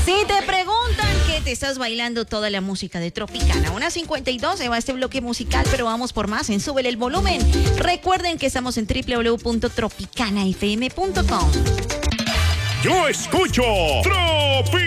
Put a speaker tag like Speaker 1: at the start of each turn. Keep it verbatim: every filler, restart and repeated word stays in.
Speaker 1: Si te preguntan que te estás bailando toda la música de Tropicana, una cincuenta y dos se va este bloque musical, pero vamos por más en Súbele el Volumen. Recuerden que estamos en doble u doble u doble u punto tropicana f m punto com.
Speaker 2: Yo escucho Tropi